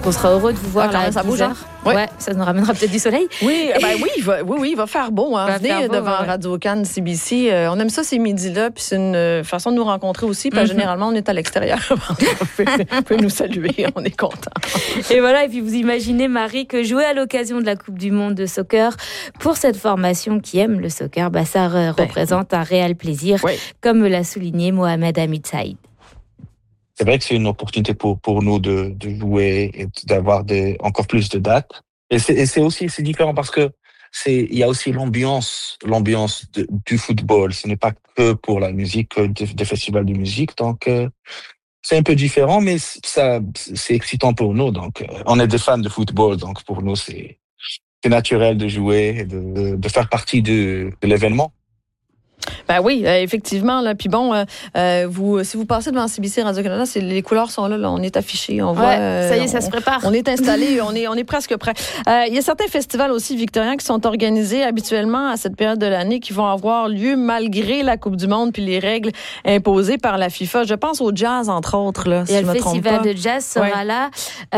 On sera heureux de vous voir là à ça bouge, 10h. Ouais, ça nous ramènera peut-être du soleil. Oui, il va faire beau. Venez devant Radio-Can, CBC. On aime ça ces midis-là, puis c'est une façon de nous rencontrer aussi, parce que généralement, on est à l'extérieur. Vous pouvez nous saluer, on est contents. Et voilà, et puis vous imaginez, Marie, que jouer à l'occasion de la Coupe du Monde de soccer, pour cette formation qui aime le soccer, ça représente un réel plaisir, comme l'a souligné Mohamed Hamid Saïd. C'est vrai que c'est une opportunité pour nous de jouer et d'avoir encore plus de dates. Et c'est différent parce que il y a aussi l'ambiance du football. Ce n'est pas que pour la musique, des festivals de musique. Donc, c'est un peu différent, mais c'est excitant pour nous. Donc, on est des fans de football. Donc, pour nous, c'est naturel de jouer et de faire partie de l'événement. Ben oui, effectivement. Là. Puis bon, si vous passez devant CBC Radio-Canada, les couleurs sont là, on est affichés. On voit, ça y est, ça se prépare. On est installés, on est presque prêts. Il y a certains festivals aussi, Victorien, qui sont organisés habituellement à cette période de l'année, qui vont avoir lieu malgré la Coupe du Monde puis les règles imposées par la FIFA. Je pense au jazz, entre autres. Là, si et je le me trompe pas. festival de jazz sera là.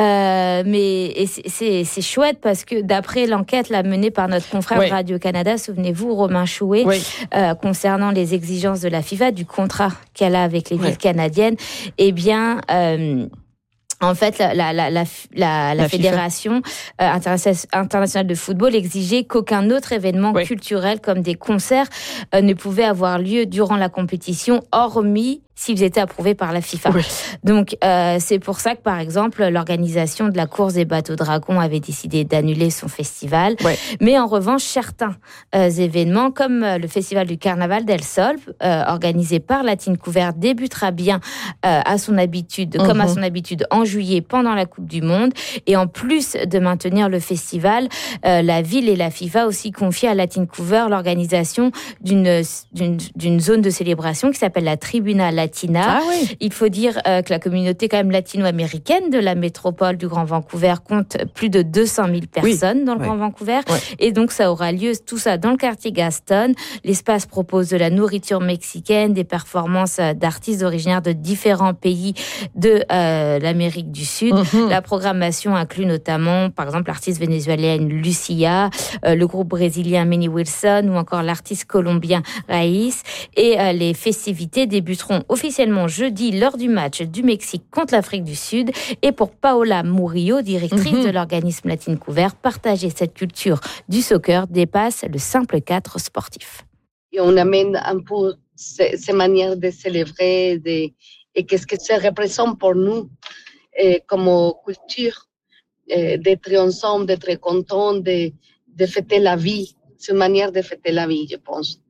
Mais c'est chouette parce que d'après l'enquête menée par notre confrère de Radio-Canada, souvenez-vous, Romain Chouet, concernant les exigences de la FIFA, du contrat qu'elle a avec les villes canadiennes, eh bien... en fait, la Fédération internationale de football exigeait qu'aucun autre événement culturel comme des concerts ne pouvait avoir lieu durant la compétition, hormis s'ils étaient approuvés par la FIFA. Donc, c'est pour ça que, par exemple, l'organisation de la course des bateaux dragons avait décidé d'annuler son festival. Mais en revanche, certains événements, comme le festival du Carnaval del Sol, organisé par Latine-Couvert, débutera bien à son habitude, comme à son habitude, en juillet, pendant la Coupe du Monde. Et en plus de maintenir le festival, la ville et la FIFA aussi confient à Latine-Couvert l'organisation d'une zone de célébration qui s'appelle la Tribuna Latina. Il faut dire que la communauté quand même latino-américaine de la métropole du Grand Vancouver compte plus de 200 000 personnes dans le Grand Vancouver. Et donc, ça aura lieu, tout ça, dans le quartier Gaston. L'espace propose de la nourriture mexicaine, des performances d'artistes originaires de différents pays de l'Amérique du Sud. La programmation inclut notamment, par exemple, l'artiste vénézuélienne Lucia, le groupe brésilien Minnie Wilson ou encore l'artiste colombien Raïs. Et les festivités débuteront officiellement jeudi lors du match du Mexique contre l'Afrique du Sud. Et pour Paola Murillo, directrice de l'organisme Latine-Couvert, partager cette culture du soccer dépasse le simple cadre sportif. Et on amène un peu ces manières de célébrer et qu'est-ce que ça représente pour nous comme culture, d'être ensemble, d'être content, de fêter la vie. C'est une manière de fêter la vie, je pense.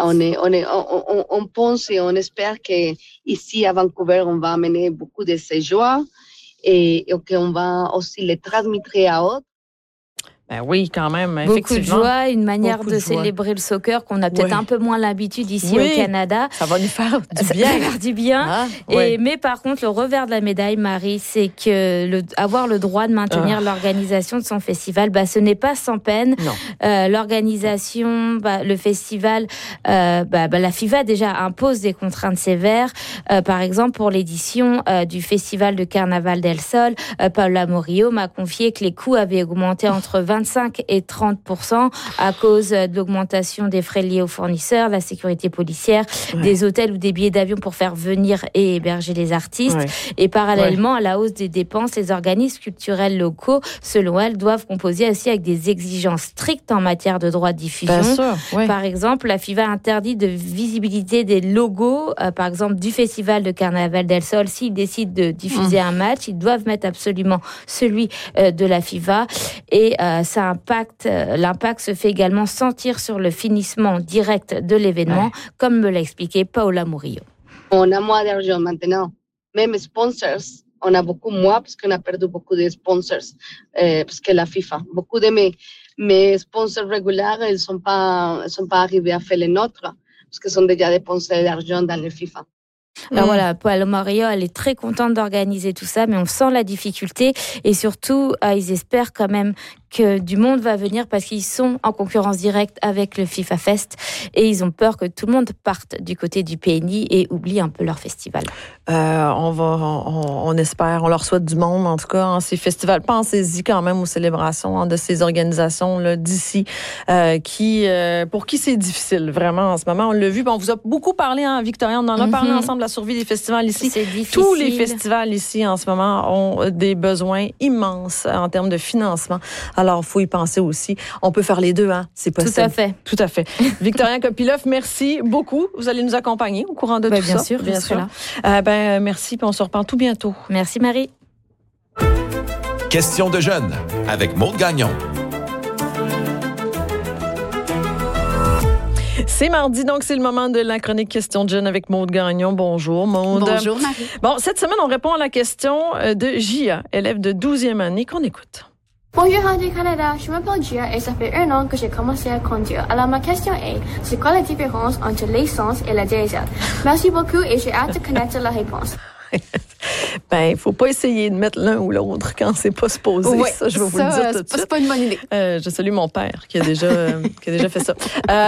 On pense et on espère qu'ici à Vancouver, on va amener beaucoup de ces joies et qu'on va aussi les transmettre à autres. Ben oui, quand même, beaucoup effectivement. De joie, une manière de célébrer le soccer qu'on a peut-être un peu moins l'habitude ici au Canada. Ça va nous faire du bien. Ça va faire du bien. Mais par contre, le revers de la médaille, Marie, c'est que avoir le droit de maintenir l'organisation de son festival, ce n'est pas sans peine. L'organisation, le festival, la FIFA déjà impose des contraintes sévères. Par exemple, pour l'édition du festival de Carnaval del Sol, Paola Murillo m'a confié que les coûts avaient augmenté entre 25 et 30% à cause de l'augmentation des frais liés aux fournisseurs, la sécurité policière, des hôtels ou des billets d'avion pour faire venir et héberger les artistes. Et parallèlement à la hausse des dépenses, les organismes culturels locaux, selon elle, doivent composer aussi avec des exigences strictes en matière de droits de diffusion. Par exemple, la FIFA interdit de visibilité des logos, par exemple du festival de Carnaval del Sol. S'ils décident de diffuser un match, ils doivent mettre absolument celui de la FIFA. Et l'impact se fait également sentir sur le finissement direct de l'événement, comme me l'a expliqué Paola Murillo. On a moins d'argent maintenant. Même sponsors, on a beaucoup moins parce qu'on a perdu beaucoup de sponsors parce que la FIFA. Beaucoup de mes sponsors réguliers, ils sont pas arrivés à faire les nôtres parce qu'ils sont déjà dépensés d'argent dans le FIFA. Alors voilà, Paola Murillo, elle est très contente d'organiser tout ça, mais on sent la difficulté et surtout, ils espèrent quand même que du monde va venir parce qu'ils sont en concurrence directe avec le FIFA Fest et ils ont peur que tout le monde parte du côté du PNI et oublie un peu leur festival. On espère, on leur souhaite du monde, en tout cas, en ces festivals. Pensez-y quand même aux célébrations de ces organisations là, d'ici, pour qui c'est difficile, vraiment, en ce moment. On l'a vu, on vous a beaucoup parlé, hein, Victoria, on en a parlé ensemble, la survie des festivals ici. C'est difficile. Tous les festivals ici, en ce moment, ont des besoins immenses en termes de financement. Alors, il faut y penser aussi. On peut faire les deux, hein, c'est possible. Tout à fait. Tout à fait. Victoria Kopylov, merci beaucoup. Vous allez nous accompagner au courant de tout ça. Bien sûr, bien sûr. Merci, puis on se reparle tout bientôt. Merci, Marie. Question de jeunes avec Maude Gagnon. C'est mardi, donc c'est le moment de la chronique Question de jeunes avec Maude Gagnon. Bonjour, Maude. Bonjour, Marie. Bon, cette semaine, on répond à la question de Gia, élève de 12e année, qu'on écoute. Bonjour Radio-Canada, je m'appelle Gia et ça fait 1 an que j'ai commencé à conduire. Alors ma question est, c'est quoi la différence entre l'essence et le diesel? Merci beaucoup et j'ai hâte de connaître la réponse. Il faut pas essayer de mettre l'un ou l'autre quand c'est pas supposé. Oui, ça, je vais vous le dire tout de suite. C'est pas une bonne idée. Je salue mon père qui a déjà fait ça.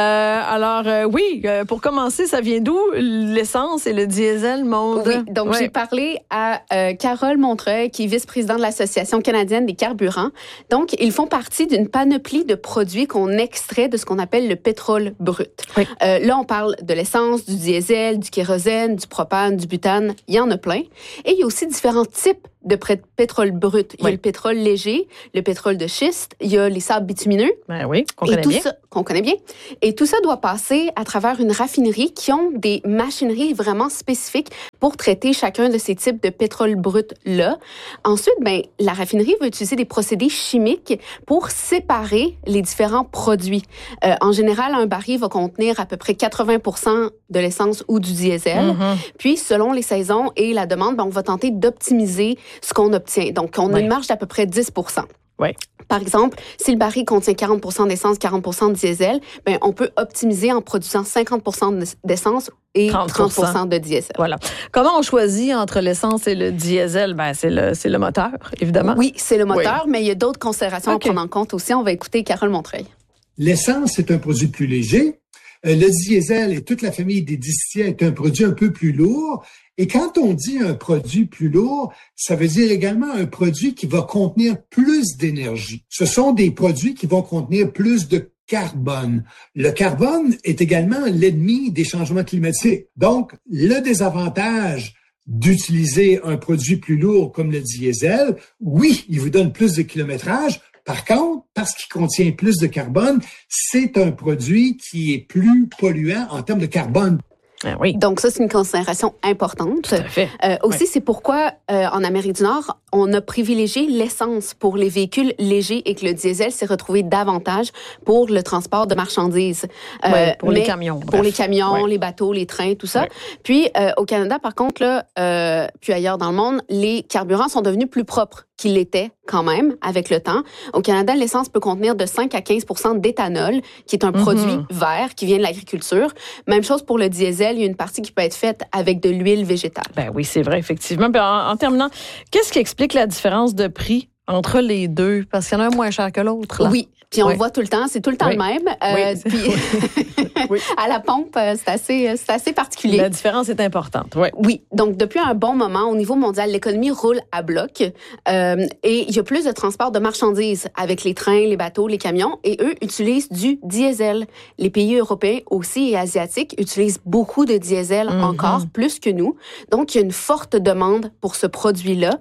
Pour commencer, ça vient d'où l'essence et le diesel, Maude? Oui, donc j'ai parlé à Carole Montreuil, qui est vice-présidente de l'Association canadienne des carburants. Donc, ils font partie d'une panoplie de produits qu'on extrait de ce qu'on appelle le pétrole brut. Oui. Là, on parle de l'essence, du diesel, du kérosène, du propane, du butane. Il y en a plein. Et il y a aussi différents types de pétrole brut. Il y a le pétrole léger, le pétrole de schiste, il y a les sables bitumineux. Qu'on connaît bien. Qu'on connaît bien. Et tout ça doit passer à travers une raffinerie qui ont des machineries vraiment spécifiques pour traiter chacun de ces types de pétrole brut-là. Ensuite, la raffinerie va utiliser des procédés chimiques pour séparer les différents produits. En général, un baril va contenir à peu près 80% de l'essence ou du diesel. Puis, selon les saisons et la demande, on va tenter d'optimiser ce qu'on obtient. Donc, on a une marge d'à peu près 10%. Oui. Par exemple, si le baril contient 40% d'essence, 40% de diesel, on peut optimiser en produisant 50% d'essence et 30% de diesel. Voilà. Comment on choisit entre l'essence et le diesel? C'est le moteur, évidemment. Oui, c'est le moteur, mais il y a d'autres considérations à prendre en compte aussi. On va écouter Carole Montreuil. L'essence, c'est un produit plus léger. Le diesel et toute la famille des distillats est un produit un peu plus lourd. Et quand on dit un produit plus lourd, ça veut dire également un produit qui va contenir plus d'énergie. Ce sont des produits qui vont contenir plus de carbone. Le carbone est également l'ennemi des changements climatiques. Donc, le désavantage d'utiliser un produit plus lourd comme le diesel, oui, il vous donne plus de kilométrage. Par contre, parce qu'il contient plus de carbone, c'est un produit qui est plus polluant en termes de carbone. Ah oui. Donc ça, c'est une considération importante. Tout à fait. Aussi, c'est pourquoi en Amérique du Nord, on a privilégié l'essence pour les véhicules légers et que le diesel s'est retrouvé davantage pour le transport de marchandises. Pour les camions. Pour les camions, les bateaux, les trains, tout ça. Puis au Canada, par contre, là, puis ailleurs dans le monde, les carburants sont devenus plus propres qu'ils l'étaient quand même avec le temps. Au Canada, l'essence peut contenir de 5 à 15% d'éthanol, qui est un produit vert qui vient de l'agriculture. Même chose pour le diesel, il y a une partie qui peut être faite avec de l'huile végétale. Oui, c'est vrai, effectivement. En terminant, qu'est-ce qui explique la différence de prix entre les deux? Parce qu'il y en a un moins cher que l'autre. Là. Oui, puis on le voit tout le temps, c'est tout le temps le même. Puis à la pompe, c'est assez particulier. La différence est importante, oui. Oui, donc depuis un bon moment, au niveau mondial, l'économie roule à bloc et il y a plus de transport de marchandises avec les trains, les bateaux, les camions et eux utilisent du diesel. Les pays européens aussi et asiatiques utilisent beaucoup de diesel encore, plus que nous. Donc, il y a une forte demande pour ce produit-là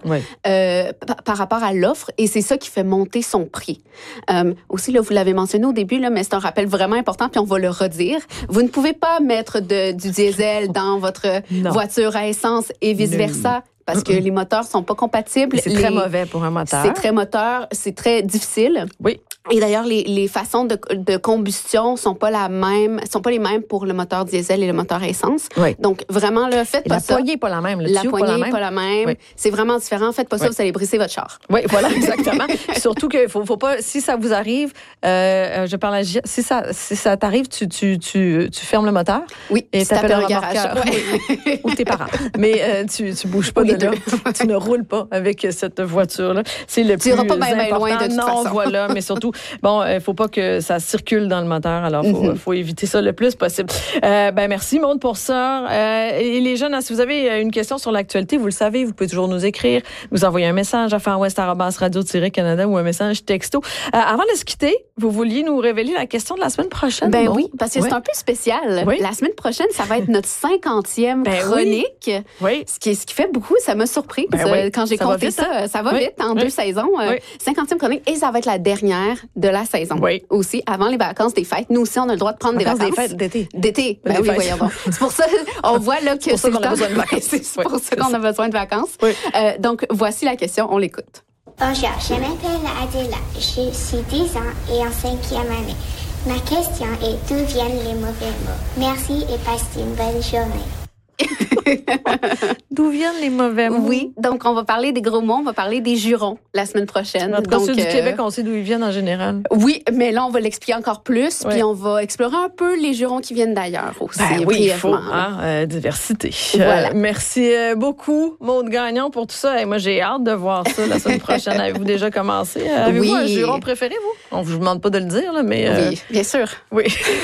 par rapport à l'offre et c'est ça qui fait monter son prix. Aussi, là, vous l'avez mentionné au début, là, mais c'est un rappel vraiment important, puis on va le redire. Vous ne pouvez pas mettre du diesel dans votre voiture à essence et vice-versa. Parce que les moteurs sont pas compatibles. C'est très mauvais pour un moteur. C'est très difficile. Oui. Et d'ailleurs, les façons de combustion sont pas les mêmes pour le moteur diesel et le moteur essence. Oui. Donc, vraiment, là, faites pas ça. La poignée n'est pas la même. La poignée n'est pas la même. Oui. C'est vraiment différent. Faites pas ça, vous allez briser votre char. Oui, voilà, exactement. Surtout qu'il faut pas, si ça vous arrive, je parle à Gia, si ça t'arrive, tu fermes le moteur. Oui, et t'appelles un garage. Ouais. Ou tes parents. Mais tu bouges pas de là. Tu ne roules pas avec cette voiture-là. C'est le plus important. Tu iras pas bien loin de toute façon. Non, voilà, mais surtout, bon, il faut pas que ça circule dans le moteur, alors faut éviter ça le plus possible. Merci, Maude, pour ça. Et les jeunes, si vous avez une question sur l'actualité, vous le savez, vous pouvez toujours nous écrire, nous envoyer un message à farwest@radio-canada ou un message texto. Avant de se quitter, vous vouliez nous révéler la question de la semaine prochaine? Oui, parce que c'est un peu spécial. Oui. La semaine prochaine, ça va être notre 50e chronique. Oui. Ce qui fait beaucoup, ça m'a surpris. Quand j'ai compté ça, ça va vite en 2 saisons. 50e chronique, et ça va être la dernière de la saison. Oui. Aussi, avant les vacances des fêtes. Nous aussi, on a le droit de prendre des vacances. Des fêtes d'été. D'été. Oui, voyons donc. C'est pour ça, on voit là que c'est qu'on a besoin de vacances. C'est pour ça qu'on a besoin de vacances. Oui. Donc, voici la question, on l'écoute. Bonjour, je m'appelle Adela, j'ai 10 ans et en 5e année. Ma question est d'où viennent les mauvais mots? Merci et passez une bonne journée. D'où viennent les mauvais mots? Oui, donc on va parler des gros mots, on va parler des jurons la semaine prochaine. Dans ceux du Québec, on sait d'où ils viennent en général. Oui, mais là, on va l'expliquer encore plus, puis on va explorer un peu les jurons qui viennent d'ailleurs aussi. Oui, il faut, diversité. Voilà. Merci beaucoup, Maude Gagnon, pour tout ça. Et moi, j'ai hâte de voir ça la semaine prochaine. Avez-vous déjà commencé? Avez-vous un juron préféré, vous? On ne vous demande pas de le dire, là, mais... Oui, bien sûr. Oui.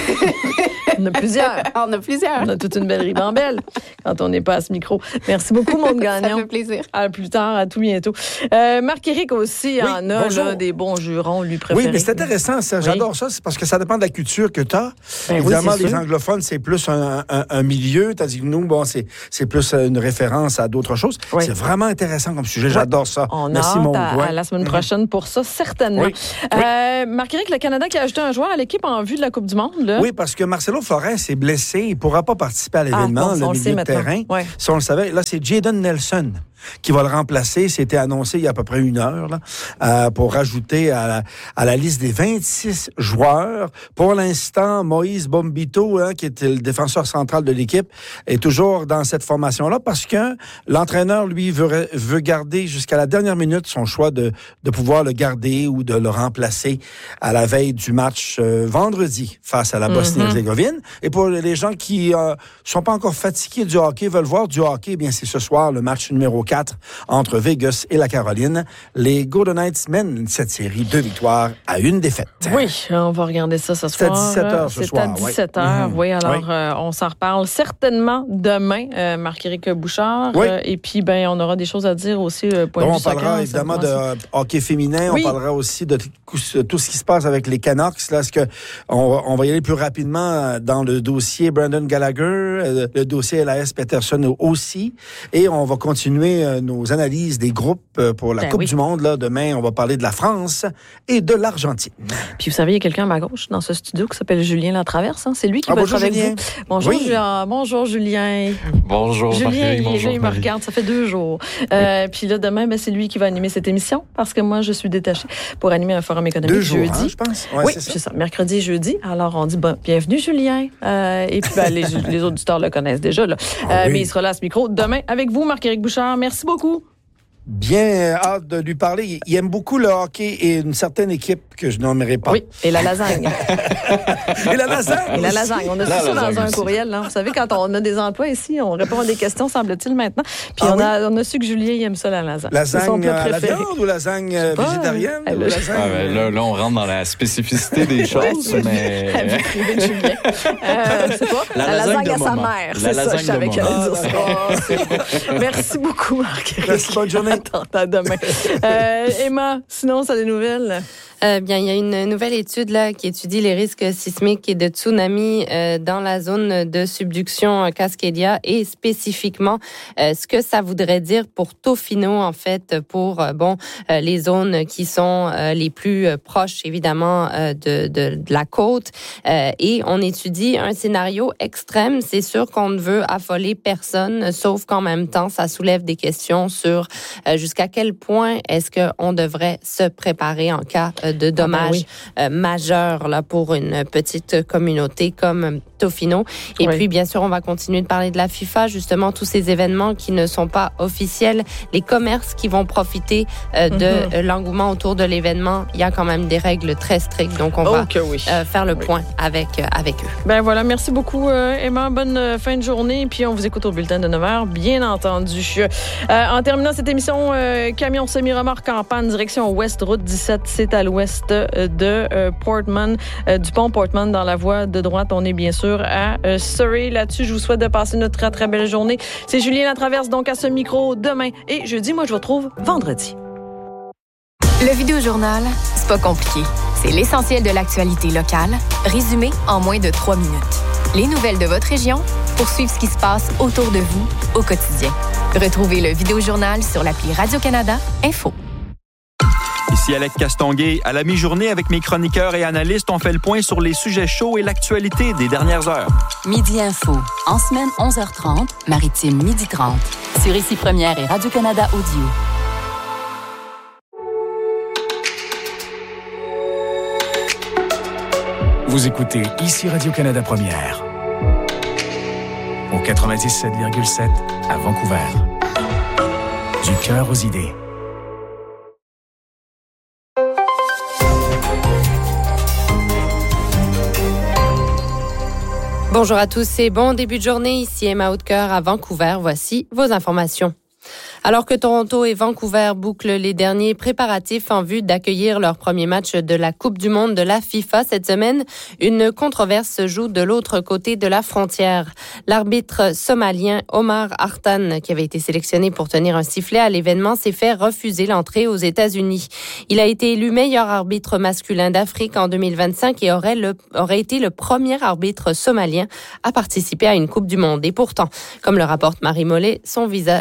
On a plusieurs. On a plusieurs. On a toute une belle ribambelle quand on n'est pas à ce micro. Merci beaucoup, Maude Gagnon. Ça fait plaisir. À plus tard, à tout bientôt. Marc-Éric aussi en a là, des bons jurons, lui préférés. Oui, mais c'est intéressant, ça. J'adore ça. C'est parce que ça dépend de la culture que tu as. Évidemment, les anglophones, c'est plus un milieu, tandis que nous, c'est plus une référence à d'autres choses. Oui. C'est vraiment intéressant comme sujet. J'adore ça. Merci, Maude. À la semaine prochaine pour ça, certainement. Oui. Marc-Éric, le Canada qui a ajouté un joueur à l'équipe en vue de la Coupe du Monde. Là. Oui, parce que Marcelo Flores est blessé. Il ne pourra pas participer à l'événement, le milieu de terrain. Ouais. Si on le savait, là, c'est Jayden Nelson qui va le remplacer. C'était annoncé il y a à peu près 1 heure là, pour rajouter à la liste des 26 joueurs. Pour l'instant, Moïse Bombito, qui est le défenseur central de l'équipe, est toujours dans cette formation-là parce que l'entraîneur, lui, veut garder jusqu'à la dernière minute son choix de pouvoir le garder ou de le remplacer à la veille du match vendredi face à la Bosnie-Herzégovine. Et pour les gens qui sont pas encore fatigués du hockey, veulent voir du hockey, eh bien c'est ce soir le match numéro 4 entre Vegas et la Caroline. Les Golden Knights mènent cette série 2 victoires à 1 défaite. Oui, on va regarder ça ce soir. C'est à 17h ce soir. C'est à 17h, oui. Alors, on s'en reparle certainement demain, Marc-Éric Bouchard. Oui. Et puis, on aura des choses à dire aussi, point de vue soccer. On parlera évidemment de hockey féminin. Oui. On parlera aussi de tout ce qui se passe avec les Canucks. Là, on va y aller plus rapidement dans le dossier Brandon Gallagher, le dossier LAS Peterson aussi. Et on va continuer nos analyses des groupes pour la Coupe du Monde. Là, demain, on va parler de la France et de l'Argentine. Puis vous savez, il y a quelqu'un à ma gauche dans ce studio qui s'appelle Julien Latraverse. C'est lui qui va être avec vous. Bonjour, Julien. Bonjour, Julien. Bonjour, Julien, il me regarde, ça fait 2 jours. Puis là, demain, c'est lui qui va animer cette émission parce que moi, je suis détachée pour animer un forum économique 2 jours, jeudi. Je pense. Oui, c'est ça. Mercredi et jeudi. Alors, on dit bienvenue, Julien. Et puis, les auditeurs le connaissent déjà. Là. Mais il sera là à ce micro demain avec vous, Marc-Éric Bouchard. Merci beaucoup. Bien hâte de lui parler. Il aime beaucoup le hockey et une certaine équipe que je nommerai pas. Oui, et la lasagne. Et la lasagne. Et la lasagne. On a tout ça dans un courriel. Là. Vous savez, quand on a des emplois ici, on répond à des questions, semble-t-il, maintenant. Puis on a su que Julien, il aime ça, la lasagne. Lasagne à la viande ou lasagne végétarienne? Là, on rentre dans la spécificité des choses, mais... c'est quoi? La lasagne à sa mère. C'est ça, je savais qu'elle allait dire ça. Merci beaucoup, Marc. Merci, bonne journée. À demain. Emma, sinon, ça a des nouvelles? Bien, il y a une nouvelle étude là qui étudie les risques sismiques et de tsunami dans la zone de subduction Cascadia et spécifiquement ce que ça voudrait dire pour Tofino en fait pour les zones qui sont les plus proches évidemment de la côte et on étudie un scénario extrême. C'est sûr qu'on ne veut affoler personne, sauf qu'en même temps ça soulève des questions sur Jusqu'à quel point est-ce qu'on devrait se préparer en cas de dommages majeurs là, pour une petite communauté comme Tofino. Et puis, bien sûr, on va continuer de parler de la FIFA, justement, tous ces événements qui ne sont pas officiels, les commerces qui vont profiter de l'engouement autour de l'événement. Il y a quand même des règles très strictes, donc on va faire le point avec eux. Ben voilà, merci beaucoup Emma, bonne fin de journée, et puis on vous écoute au bulletin de 9h, bien entendu. En terminant cette émission, camion semi-remorque en panne, direction ouest, route 17, c'est à l'ouest de Portman, du pont Portman, dans la voie de droite. On est bien sûr à Surrey. Là-dessus, je vous souhaite de passer une très, très belle journée. C'est Julien Latraverse, donc à ce micro demain et jeudi. Moi, je vous retrouve vendredi. Le Vidéojournal, c'est pas compliqué. C'est l'essentiel de l'actualité locale, résumé en moins de 3 minutes. Les nouvelles de votre région pour suivre ce qui se passe autour de vous au quotidien. Retrouvez le Vidéojournal sur l'appli Radio-Canada Info. Ici Alec Castonguay. À la mi-journée, avec mes chroniqueurs et analystes, on fait le point sur les sujets chauds et l'actualité des dernières heures. Midi Info. En semaine, 11h30, Maritime, 12h30. Sur Ici Première et Radio-Canada Audio. Vous écoutez Ici Radio-Canada Première. Au 97,7 à Vancouver. Du cœur aux idées. Bonjour à tous et bon début de journée. Ici Emma Hautecœur à Vancouver. Voici vos informations. Alors que Toronto et Vancouver bouclent les derniers préparatifs en vue d'accueillir leur premier match de la Coupe du monde de la FIFA cette semaine, une controverse se joue de l'autre côté de la frontière. L'arbitre somalien Omar Artan, qui avait été sélectionné pour tenir un sifflet à l'événement, s'est fait refuser l'entrée aux États-Unis. Il a été élu meilleur arbitre masculin d'Afrique en 2025 et aurait été le premier arbitre somalien à participer à une Coupe du monde. Et pourtant, comme le rapporte Marie Mollet, son visa,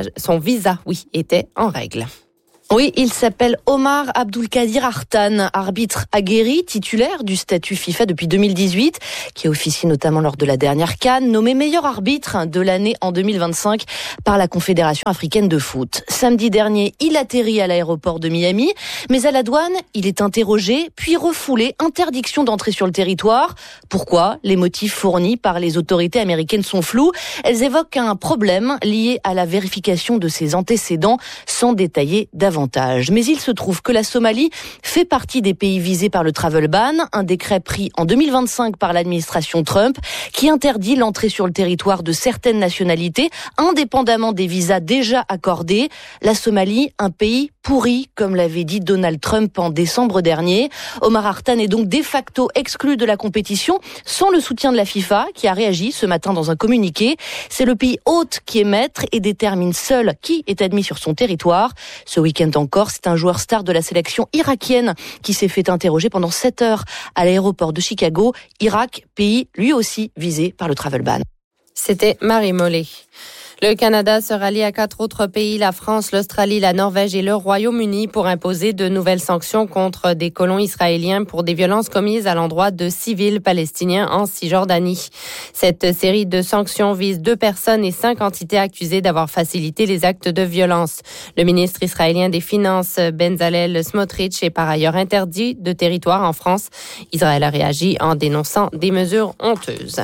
était en règle. Oui, il s'appelle Omar Abdulkadir Artan, arbitre aguerri, titulaire du statut FIFA depuis 2018, qui officie notamment lors de la dernière CAN, nommé meilleur arbitre de l'année en 2025 par la Confédération africaine de foot. Samedi dernier, il atterrit à l'aéroport de Miami, mais à la douane, il est interrogé, puis refoulé, interdiction d'entrer sur le territoire. Pourquoi ? Les motifs fournis par les autorités américaines sont flous. Elles évoquent un problème lié à la vérification de ses antécédents, sans détailler davantage. Mais il se trouve que la Somalie fait partie des pays visés par le travel ban, un décret pris en 2025 par l'administration Trump qui interdit l'entrée sur le territoire de certaines nationalités, indépendamment des visas déjà accordés. La Somalie, un pays pourri, comme l'avait dit Donald Trump en décembre dernier. Omar Artan est donc de facto exclu de la compétition, sans le soutien de la FIFA, qui a réagi ce matin dans un communiqué. C'est le pays hôte qui est maître et détermine seul qui est admis sur son territoire. Ce week-end encore, c'est un joueur star de la sélection irakienne qui s'est fait interroger pendant 7 heures à l'aéroport de Chicago. Irak, pays lui aussi visé par le travel ban. C'était Marie Mollet. Le Canada se rallie à 4 autres pays, la France, l'Australie, la Norvège et le Royaume-Uni, pour imposer de nouvelles sanctions contre des colons israéliens pour des violences commises à l'endroit de civils palestiniens en Cisjordanie. Cette série de sanctions vise 2 personnes et 5 entités accusées d'avoir facilité les actes de violence. Le ministre israélien des Finances, Bezalel Smotrich, est par ailleurs interdit de territoire en France. Israël a réagi en dénonçant des mesures honteuses.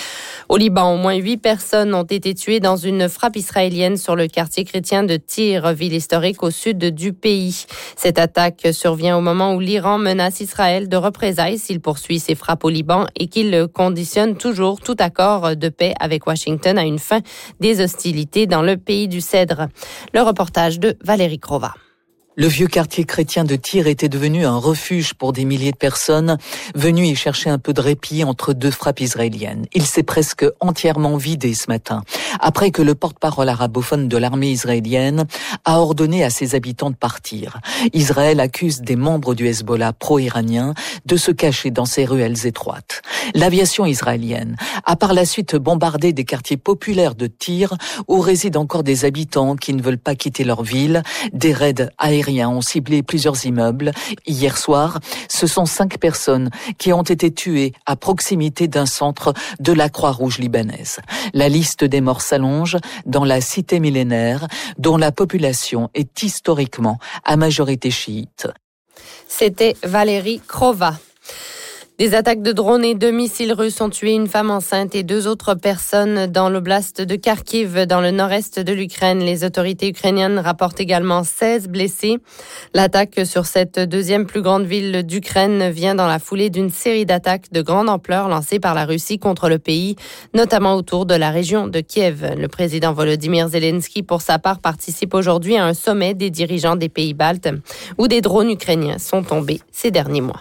Au Liban, au moins 8 personnes ont été tuées dans une frappe israélienne sur le quartier chrétien de Tyr, ville historique au sud du pays. Cette attaque survient au moment où l'Iran menace Israël de représailles s'il poursuit ses frappes au Liban et qu'il conditionne toujours tout accord de paix avec Washington à une fin des hostilités dans le pays du Cèdre. Le reportage de Valérie Crova. Le vieux quartier chrétien de Tyr était devenu un refuge pour des milliers de personnes venues y chercher un peu de répit entre 2 frappes israéliennes. Il s'est presque entièrement vidé ce matin, après que le porte-parole arabophone de l'armée israélienne a ordonné à ses habitants de partir. Israël accuse des membres du Hezbollah pro-iranien de se cacher dans ces ruelles étroites. L'aviation israélienne a par la suite bombardé des quartiers populaires de Tyr où résident encore des habitants qui ne veulent pas quitter leur ville. Des raids aériens aériens ont ciblé plusieurs immeubles. Hier soir, ce sont 5 personnes qui ont été tuées à proximité d'un centre de la Croix-Rouge libanaise. La liste des morts s'allonge dans la cité millénaire, dont la population est historiquement à majorité chiite. C'était Valérie Krova. Des attaques de drones et de missiles russes ont tué une femme enceinte et 2 autres personnes dans l'oblast de Kharkiv, dans le nord-est de l'Ukraine. Les autorités ukrainiennes rapportent également 16 blessés. L'attaque sur cette deuxième plus grande ville d'Ukraine vient dans la foulée d'une série d'attaques de grande ampleur lancées par la Russie contre le pays, notamment autour de la région de Kiev. Le président Volodymyr Zelensky, pour sa part, participe aujourd'hui à un sommet des dirigeants des pays baltes où des drones ukrainiens sont tombés ces derniers mois.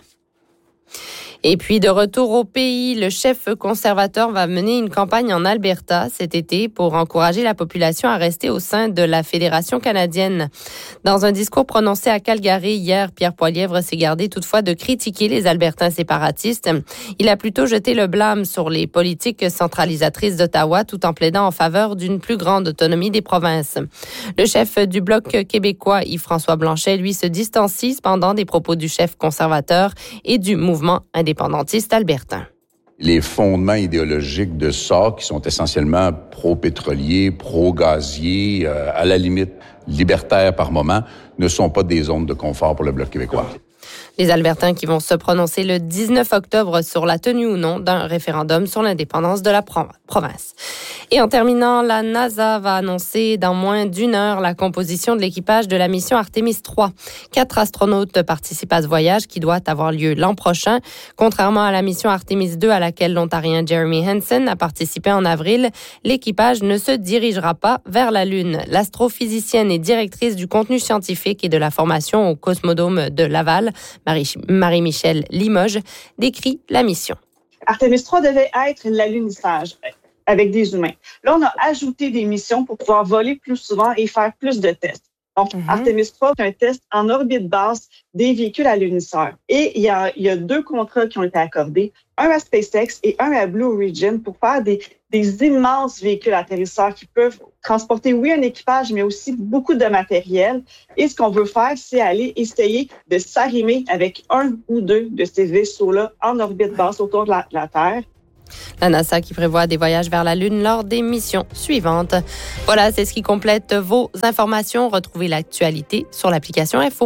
Et puis, de retour au pays, le chef conservateur va mener une campagne en Alberta cet été pour encourager la population à rester au sein de la Fédération canadienne. Dans un discours prononcé à Calgary hier, Pierre Poilievre s'est gardé toutefois de critiquer les Albertains séparatistes. Il a plutôt jeté le blâme sur les politiques centralisatrices d'Ottawa tout en plaidant en faveur d'une plus grande autonomie des provinces. Le chef du Bloc québécois, Yves-François Blanchet, lui, se distancie cependant des propos du chef conservateur et du mouvement indépendantiste albertain. Les fondements idéologiques de ça, qui sont essentiellement pro-pétroliers, pro-gaziers, à la limite libertaires par moment, ne sont pas des zones de confort pour le Bloc québécois. Les Albertains qui vont se prononcer le 19 octobre sur la tenue ou non d'un référendum sur l'indépendance de la province. Et en terminant, la NASA va annoncer dans moins d'1 heure la composition de l'équipage de la mission Artemis 3. 4 astronautes participent à ce voyage qui doit avoir lieu l'an prochain. Contrairement à la mission Artemis 2 à laquelle l'Ontarien Jeremy Hansen a participé en avril, l'équipage ne se dirigera pas vers la Lune. L'astrophysicienne et directrice du contenu scientifique et de la formation au Cosmodome de Laval, Marie-Michelle Limoges, décrit la mission. Artemis 3 devait être l'alunissage avec des humains. Là, on a ajouté des missions pour pouvoir voler plus souvent et faire plus de tests. Donc, Artemis 3, c'est un test en orbite basse des véhicules alunisseurs. Et il y a 2 contrats qui ont été accordés, un à SpaceX et un à Blue Origin pour faire des immenses véhicules atterrisseurs qui peuvent transporter, oui, un équipage, mais aussi beaucoup de matériel. Et ce qu'on veut faire, c'est aller essayer de s'arrimer avec 1 ou 2 de ces vaisseaux-là en orbite basse autour de la Terre. La NASA qui prévoit des voyages vers la Lune lors des missions suivantes. Voilà, c'est ce qui complète vos informations. Retrouvez l'actualité sur l'application Info.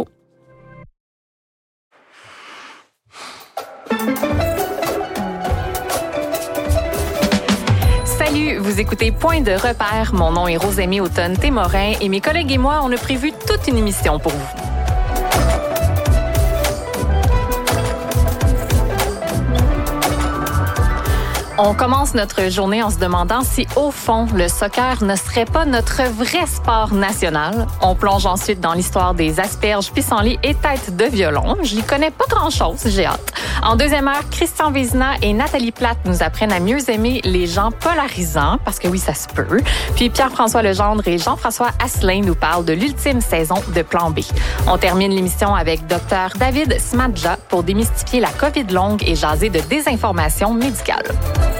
Salut, vous écoutez Point de repère. Mon nom est Rosémie Automne-Témorin et mes collègues et moi, on a prévu toute une émission pour vous. On commence notre journée en se demandant si, au fond, le soccer ne serait pas notre vrai sport national. On plonge ensuite dans l'histoire des asperges, pissenlits et têtes de violon. J'y connais pas grand-chose, j'ai hâte. En deuxième heure, Christian Vézina et Nathalie Plate nous apprennent à mieux aimer les gens polarisants, parce que oui, ça se peut. Puis Pierre-François Legendre et Jean-François Asselin nous parlent de l'ultime saison de Plan B. On termine l'émission avec Dr David Smadja pour démystifier la COVID longue et jaser de désinformation médicale.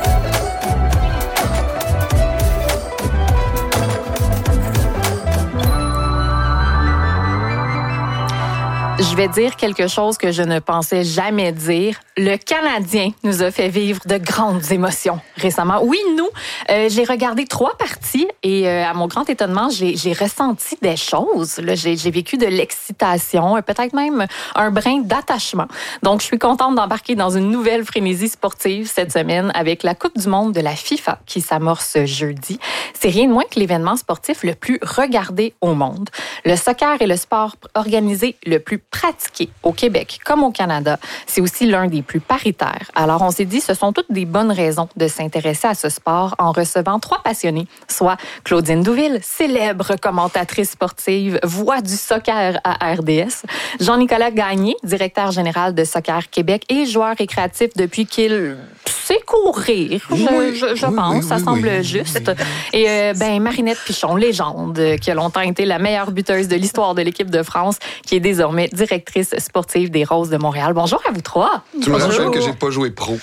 Je vais dire quelque chose que je ne pensais jamais dire. Le Canadien nous a fait vivre de grandes émotions récemment. Oui, nous, j'ai regardé 3 parties et à mon grand étonnement, j'ai ressenti des choses. Là, j'ai vécu de l'excitation, peut-être même un brin d'attachement. Donc, je suis contente d'embarquer dans une nouvelle frénésie sportive cette semaine avec la Coupe du monde de la FIFA qui s'amorce jeudi. C'est rien de moins que l'événement sportif le plus regardé au monde. Le soccer est le sport organisé le plus pratiqué au Québec comme au Canada. C'est aussi l'un des plus paritaires. Alors, on s'est dit, ce sont toutes des bonnes raisons de s'intéresser à ce sport en recevant 3 passionnés, soit Claudine Douville, célèbre commentatrice sportive, voix du soccer à RDS, Jean-Nicolas Gagné, directeur général de Soccer Québec et joueur récréatif depuis qu'il C'est courir, je pense. Ça semble juste. Et Marinette Pichon, légende, qui a longtemps été la meilleure buteuse de l'histoire de l'équipe de France, qui est désormais directrice sportive des Roses de Montréal. Bonjour à vous trois. Tu me rappelles que j'ai pas joué pro.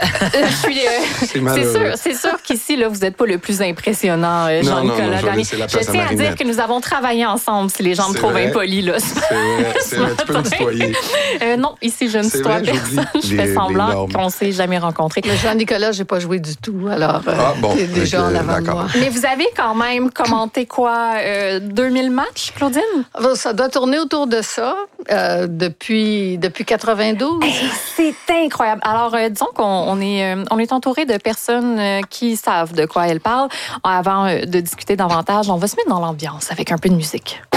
C'est sûr qu'ici, là, vous n'êtes pas le plus impressionnant, Jean-Nicolas Gagné. Je tiens à dire que nous avons travaillé ensemble, si les gens me trouvent impoli. Là, c'est vrai. Tu peux me tutoyer. Non, ici, je ne tutoie personne. Je fais semblant qu'on ne s'est jamais rencontrés. Mais Jean-Nicolas, j'ai pas joué du tout. Alors, t'es déjà en avant de moi. Mais vous avez quand même commenté quoi? 2000 matchs, Claudine? Ça doit tourner autour de ça depuis 92. C'est incroyable. Alors, disons qu'on est entouré de personnes qui savent de quoi elles parlent. Avant de discuter davantage, on va se mettre dans l'ambiance avec un peu de musique.